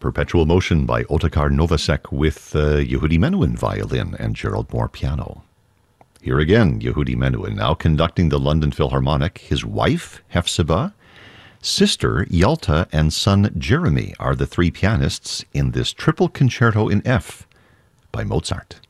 Perpetual Motion by Otakar Novosek with Yehudi Menuhin violin and Gerald Moore piano. Here again, Yehudi Menuhin, now conducting the London Philharmonic. His wife, Hefzibah, sister, Yalta, and son, Jeremy, are the three pianists in this triple concerto in F by Mozart.